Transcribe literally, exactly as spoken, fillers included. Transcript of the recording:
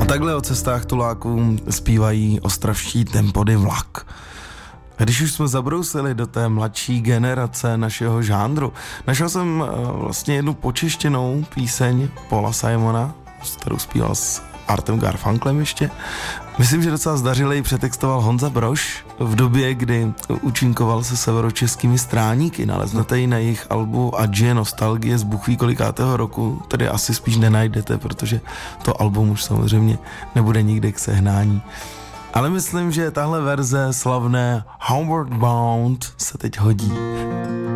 A takhle o cestách tuláků zpívají ostravští Tempody Vlak. A když už jsme zabrousili do té mladší generace našeho žánru, našel jsem vlastně jednu počeštěnou píseň Paula Simona, kterou zpíval s Artem Garfunklem ještě. Myslím, že docela zdařilej přetextoval Honza Brož v době, kdy účinkoval se severočeskými stráníky. Naleznete ji na jejich albu Adžie nostalgie z bůh ví kolikátého roku, tedy asi spíš nenajdete, protože to album už samozřejmě nebude nikde k sehnání. Ale myslím, že tahle verze slavné Homeward Bound se teď hodí.